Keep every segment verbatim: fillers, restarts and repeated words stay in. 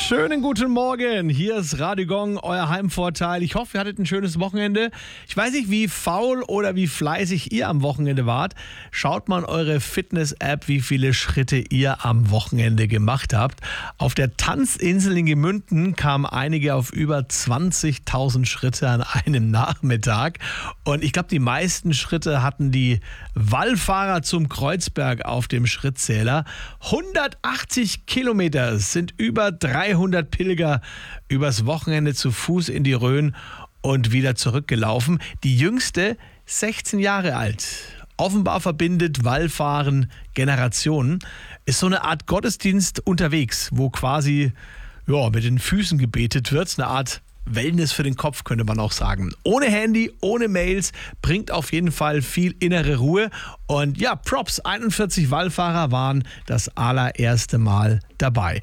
Schönen guten Morgen, hier ist Radio Gong, euer Heimvorteil. Ich hoffe, ihr hattet ein schönes Wochenende. Ich weiß nicht, wie faul oder wie fleißig ihr am Wochenende wart. Schaut mal in eure Fitness-App, wie viele Schritte ihr am Wochenende gemacht habt. Auf der Tanzinsel in Gemünden kamen einige auf über zwanzigtausend Schritte an einem Nachmittag. Und ich glaube, die meisten Schritte hatten die Wallfahrer zum Kreuzberg auf dem Schrittzähler. hundertachtzig Kilometer sind über dreihundert Pilger übers Wochenende zu Fuß in die Rhön und wieder zurückgelaufen. Die jüngste sechzehn Jahre alt. Offenbar verbindet Wallfahren Generationen. Ist so eine Art Gottesdienst unterwegs, wo quasi ja, mit den Füßen gebetet wird. Eine Art Wellness für den Kopf, könnte man auch sagen. Ohne Handy, ohne Mails, bringt auf jeden Fall viel innere Ruhe. Und ja, Props, einundvierzig Wallfahrer waren das allererste Mal dabei.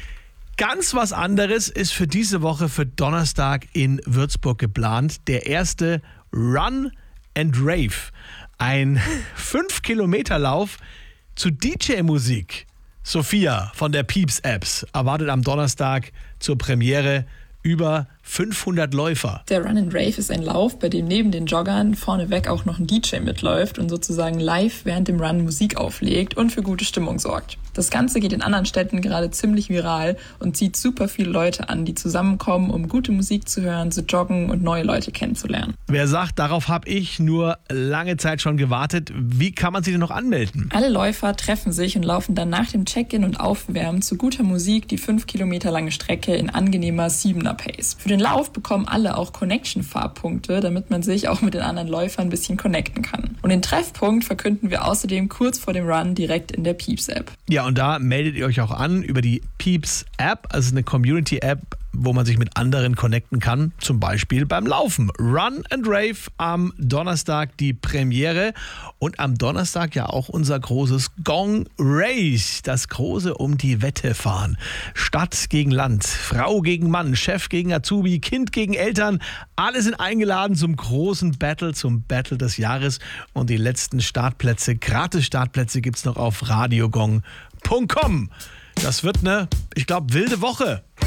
Ganz was anderes ist für diese Woche, für Donnerstag in Würzburg geplant. Der erste Run and Rave. Ein fünf Kilometer Lauf zu D J-Musik. Sophia von der Pieps-Apps erwartet am Donnerstag zur Premiere über fünfhundert Läufer. Der Run and Rave ist ein Lauf, bei dem neben den Joggern vorneweg auch noch ein D J mitläuft und sozusagen live während dem Run Musik auflegt und für gute Stimmung sorgt. Das Ganze geht in anderen Städten gerade ziemlich viral und zieht super viele Leute an, die zusammenkommen, um gute Musik zu hören, zu joggen und neue Leute kennenzulernen. Wer sagt, darauf habe ich nur lange Zeit schon gewartet, wie kann man sich denn noch anmelden? Alle Läufer treffen sich und laufen dann nach dem Check-in und Aufwärmen zu guter Musik die fünf Kilometer lange Strecke in angenehmer siebener Pace. Für den Lauf bekommen alle auch Connection-Fahrpunkte, damit man sich auch mit den anderen Läufern ein bisschen connecten kann. Und den Treffpunkt verkünden wir außerdem kurz vor dem Run direkt in der Pieps-App. Ja, und da meldet ihr euch auch an über die Pieps-App, also eine Community-App, wo man sich mit anderen connecten kann, zum Beispiel beim Laufen. Run and Rave am Donnerstag die Premiere und am Donnerstag ja auch unser großes Gong Race, das große um die Wette fahren. Stadt gegen Land, Frau gegen Mann, Chef gegen Azubi, Kind gegen Eltern, alle sind eingeladen zum großen Battle, zum Battle des Jahres und die letzten Startplätze, gratis Startplätze gibt's noch auf radiogong punkt com. Das wird eine, ich glaube, wilde Woche.